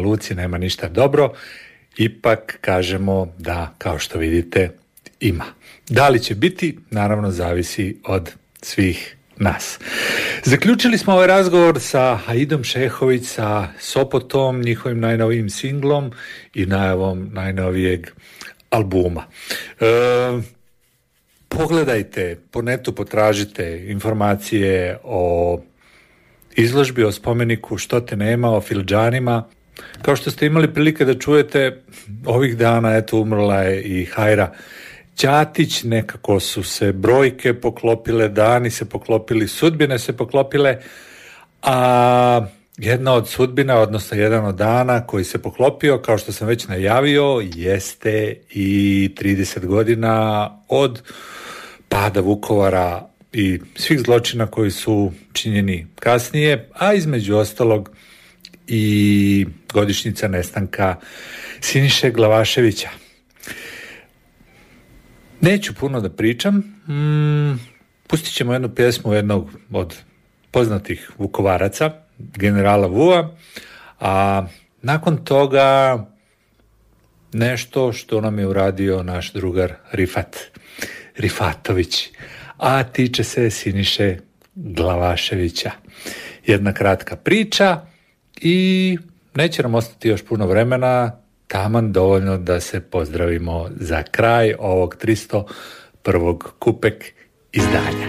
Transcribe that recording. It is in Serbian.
Luci nema ništa dobro, ipak kažemo da, kao što vidite, ima. Da li će biti, naravno, zavisi od svih nas. Zaključili smo ovaj razgovor sa Aidom Šehović, sa Sopotom, njihovim najnovijim singlom i najavom najnovijeg albuma. Pogledajte, po netu potražite informacije o izložbi, o spomeniku Što te nema, o Fildžanima. Kao što ste imali prilike da čujete, ovih dana, eto, umrla je i Hajra Ćatić, nekako su se brojke poklopile, dani se poklopili, sudbine se poklopile, a jedna od sudbina, odnosno jedan od dana koji se poklopio, kao što sam već najavio, jeste i 30 godina od pada Vukovara i svih zločina koji su činjeni kasnije, a između ostalog i godišnjica nestanka Siniše Glavaševića. Neću puno da pričam, pustit ćemo jednu pjesmu jednog od poznatih Vukovaraca, generala Vua, a nakon toga nešto što nam je uradio naš drugar Rifatović, a tiče se Siniše Glavaševića. Jedna kratka priča i neće nam ostati još puno vremena, taman dovoljno da se pozdravimo za kraj ovog 301. Kupek izdanja.